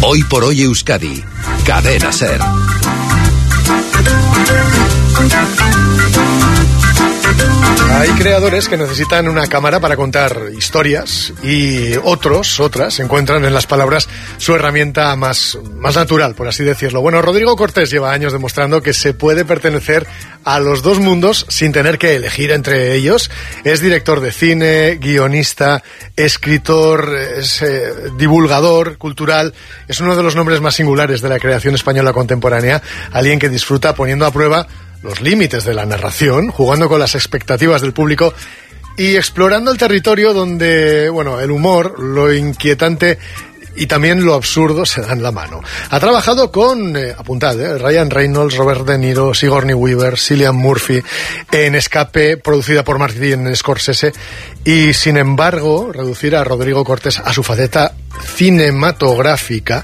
Hoy por hoy Euskadi, Cadena SER. Hay creadores que necesitan una cámara para contar historias y otras encuentran en las palabras su herramienta más natural, por así decirlo. Bueno, Rodrigo Cortés lleva años demostrando que se puede pertenecer a los dos mundos sin tener que elegir entre ellos. Es director de cine, guionista, escritor, es divulgador cultural. Es uno de los nombres más singulares de la creación española contemporánea. Alguien que disfruta poniendo a prueba los límites de la narración, jugando con las expectativas del público y explorando el territorio donde, bueno, el humor, lo inquietante y también lo absurdo se dan la mano. Ha trabajado con, Ryan Reynolds, Robert De Niro, Sigourney Weaver, Cillian Murphy, en Escape, producida por Martin Scorsese, y sin embargo, reducir a Rodrigo Cortés a su faceta cinematográfica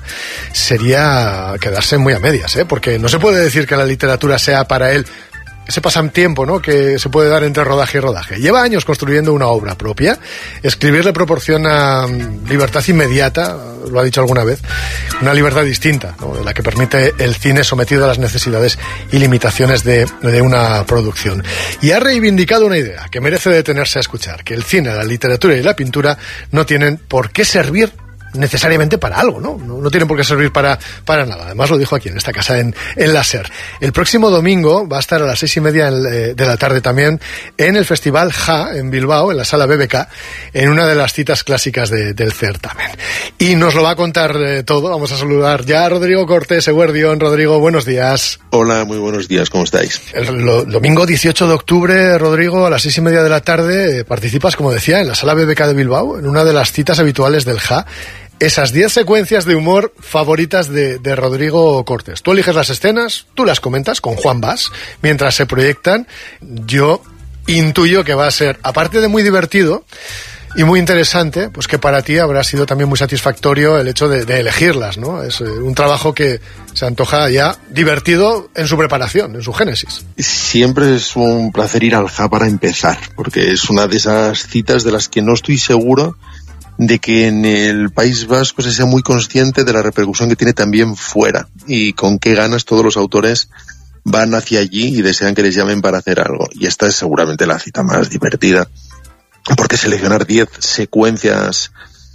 sería quedarse muy a medias, porque no se puede decir que la literatura sea para él ese pasatiempo, ¿no?, que se puede dar entre rodaje y rodaje. Lleva años construyendo una obra propia. Escribir le proporciona libertad inmediata, lo ha dicho alguna vez, una libertad distinta, ¿no?, de la que permite el cine sometido a las necesidades y limitaciones de una producción. Y ha reivindicado una idea que merece detenerse a escuchar, que el cine, la literatura y la pintura no tienen por qué servir necesariamente para algo, ¿no? No tienen por qué servir para nada. Además lo dijo aquí en esta casa en la SER. El próximo domingo va a estar a las 6:30 de la tarde también en el Festival JA en Bilbao, en la Sala BBK, en una de las citas clásicas del certamen. Y nos lo va a contar todo. Vamos a saludar ya a Rodrigo Cortés, Eguerdión. Rodrigo, buenos días. Hola, muy buenos días, ¿cómo estáis? El domingo 18 de octubre, Rodrigo, a las 6:30 de la tarde, participas, como decía, en la Sala BBK de Bilbao, en una de las citas habituales del JA. Esas 10 secuencias de humor favoritas de Rodrigo Cortés. Tú eliges las escenas, tú las comentas con Juan Bas mientras se proyectan. Yo intuyo que va a ser, aparte de muy divertido y muy interesante, pues que para ti habrá sido también muy satisfactorio el hecho de elegirlas, ¿no? Es un trabajo que se antoja ya divertido en su preparación, en su génesis. Siempre es un placer ir al JA para empezar, porque es una de esas citas de las que no estoy seguro de que en el País Vasco se sea muy consciente de la repercusión que tiene también fuera y con qué ganas todos los autores van hacia allí y desean que les llamen para hacer algo. Y esta es seguramente la cita más divertida, porque seleccionar 10 secuencias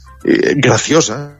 graciosas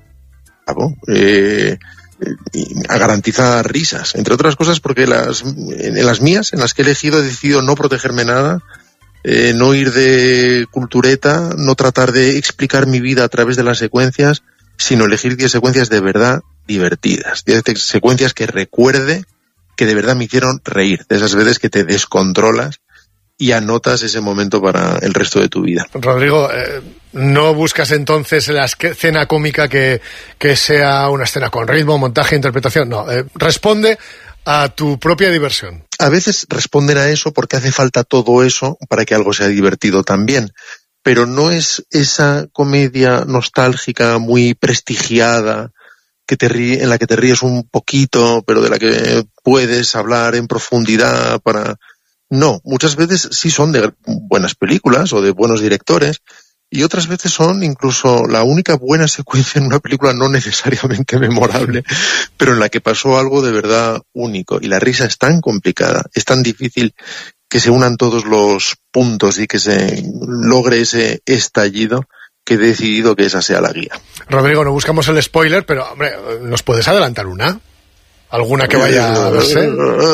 garantiza risas, entre otras cosas porque en las mías, en las que he elegido, he decidido no protegerme nada, no ir de cultureta, no tratar de explicar mi vida a través de las secuencias, sino elegir 10 secuencias de verdad divertidas, 10 secuencias que recuerde que de verdad me hicieron reír, de esas veces que te descontrolas y anotas ese momento para el resto de tu vida. Rodrigo, ¿no buscas entonces la escena cómica que sea una escena con ritmo, montaje, interpretación? No, responde a tu propia diversión. A veces responden a eso porque hace falta todo eso para que algo sea divertido también, pero no es esa comedia nostálgica muy prestigiada en la que te ríes un poquito, pero de la que puedes hablar en profundidad para... No, muchas veces sí son de buenas películas o de buenos directores, y otras veces son incluso la única buena secuencia en una película no necesariamente memorable, pero en la que pasó algo de verdad único. Y la risa es tan complicada, es tan difícil que se unan todos los puntos y que se logre ese estallido, que he decidido que esa sea la guía. Rodrigo, no buscamos el spoiler, pero hombre, ¿nos puedes adelantar una? ¿Alguna que vaya a verse?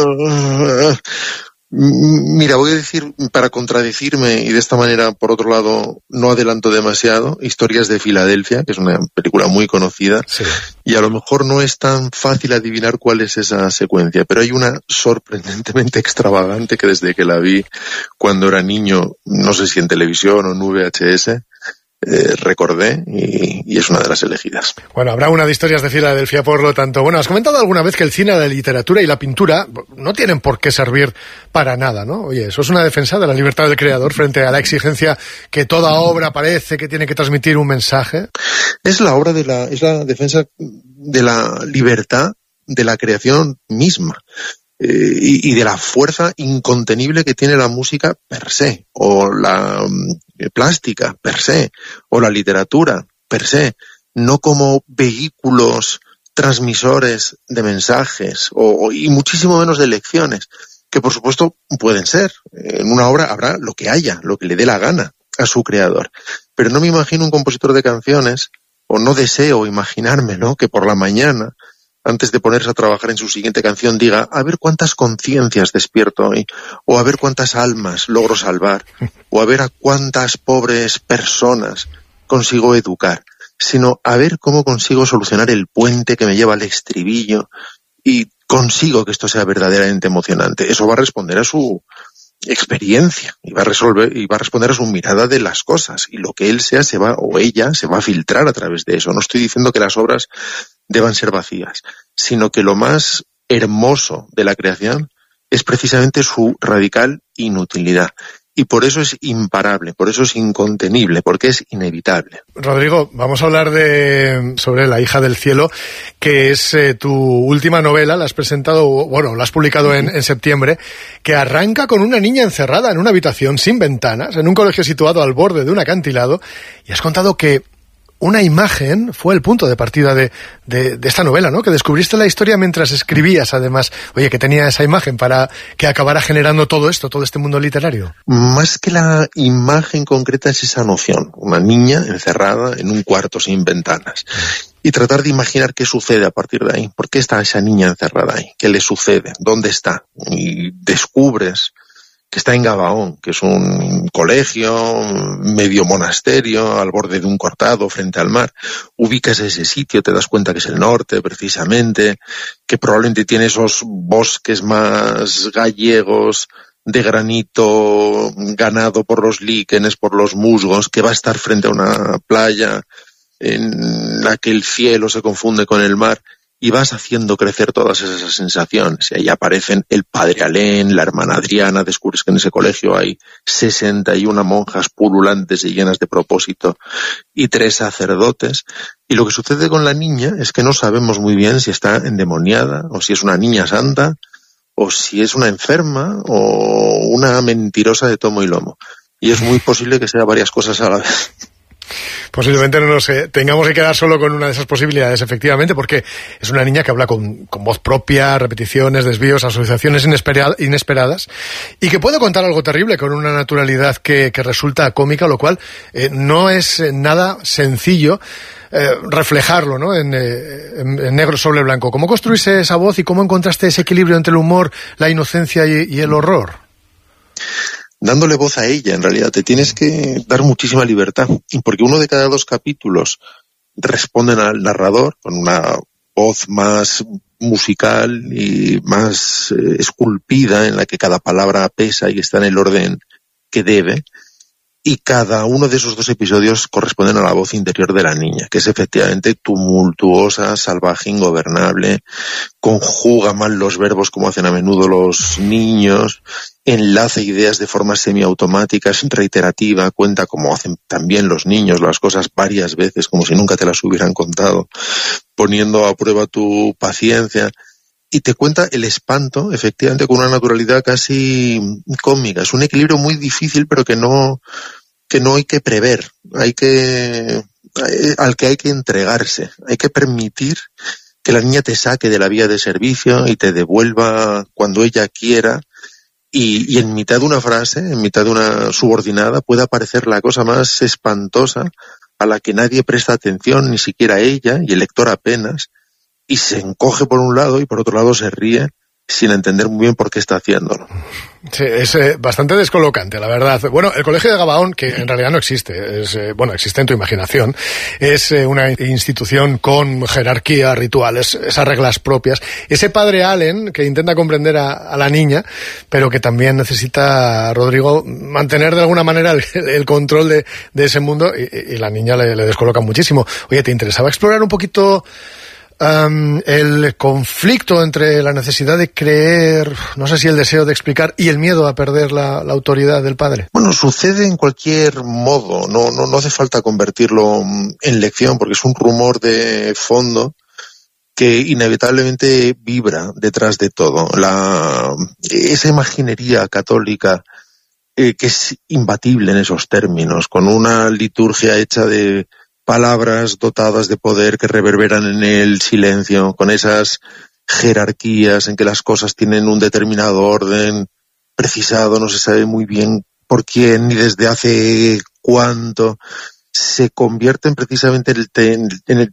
Mira, voy a decir, para contradecirme y de esta manera, por otro lado, no adelanto demasiado, Historias de Filadelfia, que es una película muy conocida, sí. Y a lo mejor no es tan fácil adivinar cuál es esa secuencia, pero hay una sorprendentemente extravagante que desde que la vi cuando era niño, no sé si en televisión o en VHS, recordé y es una de las elegidas. Bueno, habrá una de Historias de Filadelfia, por lo tanto. Bueno, has comentado alguna vez que el cine, la literatura y la pintura no tienen por qué servir para nada, ¿no? Oye, eso es una defensa de la libertad del creador frente a la exigencia que toda obra parece que tiene que transmitir un mensaje. Es la defensa de la libertad de la creación misma. Y de la fuerza incontenible que tiene la música per se, o la plástica per se, o la literatura per se, no como vehículos transmisores de mensajes y muchísimo menos de lecciones, que por supuesto pueden ser. En una obra habrá lo que haya, lo que le dé la gana a su creador. Pero no me imagino un compositor de canciones, o no deseo imaginármelo, que por la mañana, antes de ponerse a trabajar en su siguiente canción, diga, a ver cuántas conciencias despierto hoy, o a ver cuántas almas logro salvar, o a ver a cuántas pobres personas consigo educar, sino a ver cómo consigo solucionar el puente que me lleva al estribillo y consigo que esto sea verdaderamente emocionante. Eso va a responder a su experiencia y va a responder a su mirada de las cosas, y lo que él sea o ella se va a filtrar a través de eso. No estoy diciendo que las obras deban ser vacías, sino que lo más hermoso de la creación es precisamente su radical inutilidad. Y por eso es imparable, por eso es incontenible, porque es inevitable. Rodrigo, vamos a hablar sobre La hija del cielo, que es tu última novela. La has presentado, la has publicado en septiembre, que arranca con una niña encerrada en una habitación sin ventanas, en un colegio situado al borde de un acantilado, y has contado que una imagen fue el punto de partida de esta novela, ¿no? Que descubriste la historia mientras escribías, además. Oye, que tenía esa imagen para que acabara generando todo este mundo literario. Más que la imagen concreta es esa noción. Una niña encerrada en un cuarto sin ventanas. Y tratar de imaginar qué sucede a partir de ahí. ¿Por qué está esa niña encerrada ahí? ¿Qué le sucede? ¿Dónde está? Y descubres que está en Gabaón, que es un colegio, medio monasterio, al borde de un cortado, frente al mar. Ubicas ese sitio, te das cuenta que es el norte, precisamente, que probablemente tiene esos bosques más gallegos, de granito ganado por los líquenes, por los musgos, que va a estar frente a una playa en la que el cielo se confunde con el mar. Y vas haciendo crecer todas esas sensaciones. Y ahí aparecen el padre Alén, la hermana Adriana. Descubres que en ese colegio hay 61 monjas pululantes y llenas de propósito, y 3 sacerdotes. Y lo que sucede con la niña es que no sabemos muy bien si está endemoniada, o si es una niña santa, o si es una enferma, o una mentirosa de tomo y lomo. Y es muy posible que sea varias cosas a la vez. Posiblemente no nos tengamos que quedar solo con una de esas posibilidades, efectivamente, porque es una niña que habla con voz propia, repeticiones, desvíos, asociaciones inesperadas, y que puede contar algo terrible con una naturalidad que resulta cómica, lo cual no es nada sencillo reflejarlo, ¿no? En negro sobre blanco. ¿Cómo construiste esa voz y cómo encontraste ese equilibrio entre el humor, la inocencia y el horror? Dándole voz a ella, en realidad. Te tienes que dar muchísima libertad, porque uno de cada 2 capítulos responden al narrador con una voz más musical y más esculpida, en la que cada palabra pesa y está en el orden que debe, y cada uno de esos 2 episodios corresponden a la voz interior de la niña, que es efectivamente tumultuosa, salvaje, ingobernable, conjuga mal los verbos como hacen a menudo los niños, enlaza ideas de forma semiautomática, es reiterativa, cuenta como hacen también los niños las cosas varias veces, como si nunca te las hubieran contado, poniendo a prueba tu paciencia, y te cuenta el espanto, efectivamente, con una naturalidad casi cómica. Es un equilibrio muy difícil, pero que no hay que prever, al que hay que entregarse, hay que permitir que la niña te saque de la vía de servicio y te devuelva cuando ella quiera. Y en mitad de una frase, en mitad de una subordinada, puede aparecer la cosa más espantosa a la que nadie presta atención, ni siquiera ella, y el lector apenas, y se encoge por un lado y por otro lado se ríe sin entender muy bien por qué está haciéndolo. Sí, es bastante descolocante, la verdad. Bueno, el Colegio de Gabaón, que en realidad no existe, existe en tu imaginación, es una institución con jerarquía, rituales, esas reglas propias. Ese padre Allen, que intenta comprender a la niña, pero que también necesita, Rodrigo, mantener de alguna manera el control de ese mundo, y la niña le descoloca muchísimo. Oye, ¿te interesaba explorar un poquito el conflicto entre la necesidad de creer, no sé si el deseo de explicar, y el miedo a perder la autoridad del padre? Bueno, sucede en cualquier modo, no hace falta convertirlo en lección, porque es un rumor de fondo que inevitablemente vibra detrás de todo. Esa imaginería católica que es imbatible en esos términos, con una liturgia hecha de palabras dotadas de poder que reverberan en el silencio, con esas jerarquías en que las cosas tienen un determinado orden precisado, no se sabe muy bien por quién ni desde hace cuánto, se convierten precisamente en el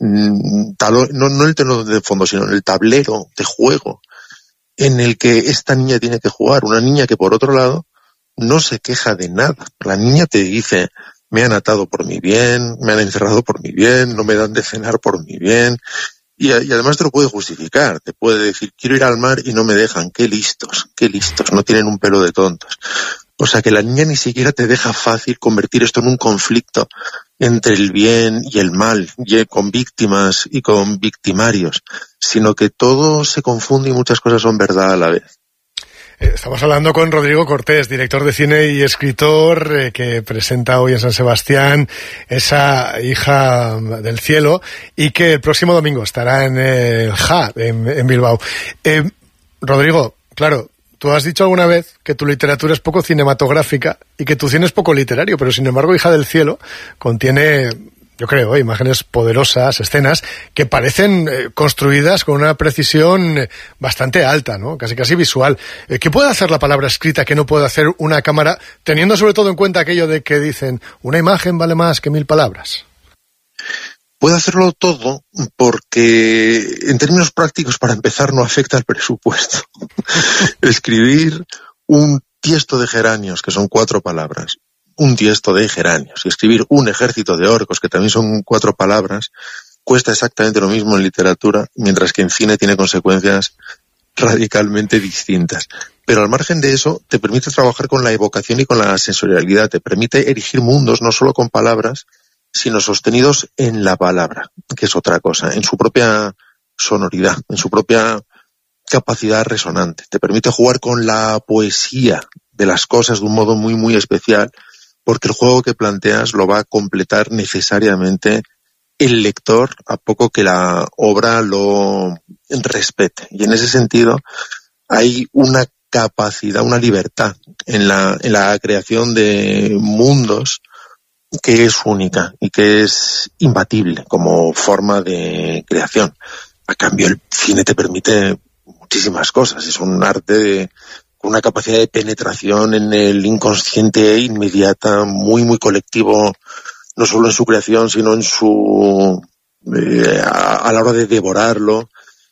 talón, no el telón de fondo, sino en el tablero de juego en el que esta niña tiene que jugar. Una niña que, por otro lado, no se queja de nada. La niña te dice: me han atado por mi bien, me han encerrado por mi bien, no me dan de cenar por mi bien. Y además te lo puede justificar, te puede decir: quiero ir al mar y no me dejan. Qué listos, no tienen un pelo de tontos. O sea que la niña ni siquiera te deja fácil convertir esto en un conflicto entre el bien y el mal, con víctimas y con victimarios, sino que todo se confunde y muchas cosas son verdad a la vez. Estamos hablando con Rodrigo Cortés, director de cine y escritor, que presenta hoy en San Sebastián esa Hija del Cielo, y que el próximo domingo estará en el JA, en Bilbao. Rodrigo, claro, tú has dicho alguna vez que tu literatura es poco cinematográfica y que tu cine es poco literario, pero sin embargo Hija del Cielo contiene, yo creo, imágenes poderosas, escenas que parecen construidas con una precisión bastante alta, ¿no? Casi visual. ¿Qué puede hacer la palabra escrita que no puede hacer una cámara, teniendo sobre todo en cuenta aquello de que dicen una imagen vale más que 1000 palabras? Puede hacerlo todo porque, en términos prácticos, para empezar, no afecta al presupuesto. Escribir un tiesto de geranios, que son 4 palabras, un tiesto de geranios, y escribir un ejército de orcos, que también son 4 palabras, cuesta exactamente lo mismo en literatura, mientras que en cine tiene consecuencias radicalmente distintas. Pero al margen de eso, te permite trabajar con la evocación y con la sensorialidad, te permite erigir mundos no solo con palabras, sino sostenidos en la palabra, que es otra cosa, en su propia sonoridad, en su propia capacidad resonante. Te permite jugar con la poesía de las cosas de un modo muy, muy especial, porque el juego que planteas lo va a completar necesariamente el lector a poco que la obra lo respete. Y en ese sentido hay una capacidad, una libertad en la creación de mundos que es única y que es imbatible como forma de creación. A cambio, el cine te permite muchísimas cosas. Es un arte con una capacidad de penetración en el inconsciente inmediata, muy, muy colectivo, no solo en su creación, sino en su a la hora de devorarlo,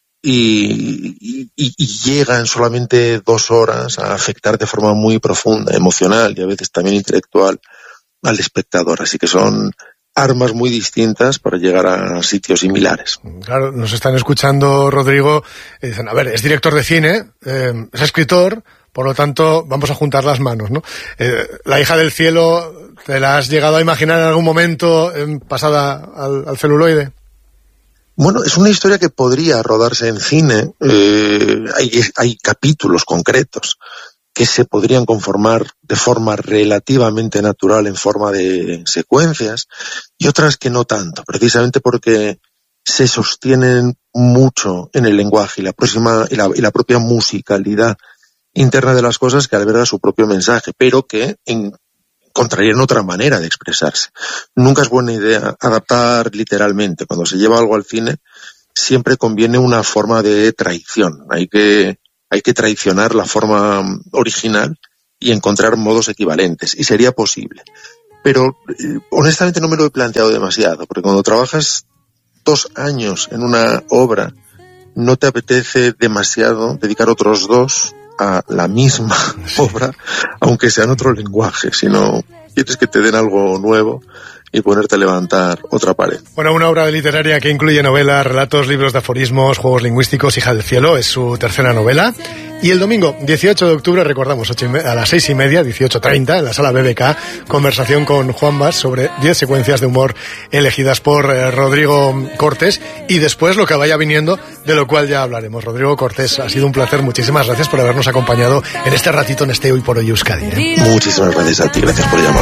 y llega en solamente 2 horas a afectar de forma muy profunda, emocional y a veces también intelectual al espectador. Así que son armas muy distintas para llegar a sitios similares. Claro, nos están escuchando, Rodrigo, y dicen: a ver, es director de cine, es escritor, por lo tanto vamos a juntar las manos, ¿no? La Hija del Cielo, ¿te la has llegado a imaginar en algún momento pasada al celuloide? Bueno, es una historia que podría rodarse en cine. Hay capítulos concretos que se podrían conformar de forma relativamente natural en forma de secuencias, y otras que no tanto, precisamente porque se sostienen mucho en el lenguaje y la propia musicalidad interna de las cosas, que alberga su propio mensaje, pero que encontrarían otra manera de expresarse. Nunca es buena idea adaptar literalmente. Cuando se lleva algo al cine, siempre conviene una forma de traición. Hay que traicionar la forma original y encontrar modos equivalentes, y sería posible. Pero honestamente no me lo he planteado demasiado, porque cuando trabajas 2 años en una obra, no te apetece demasiado dedicar otros 2 a la misma obra, aunque sea en otro lenguaje, sino quieres que te den algo nuevo y ponerte a levantar otra pared. Bueno, una obra literaria que incluye novelas, relatos, libros de aforismos, juegos lingüísticos. Hija del Cielo es su tercera novela. Y el domingo 18 de octubre, recordamos, a las 6:30, 18:30, en la sala BBK, conversación con Juan Bas sobre 10 secuencias de humor elegidas por Rodrigo Cortés, y después lo que vaya viniendo, de lo cual ya hablaremos. Rodrigo Cortés, ha sido un placer. Muchísimas gracias por habernos acompañado en este ratito en este Hoy por Hoy Euskadi. Muchísimas gracias a ti, gracias por llamar.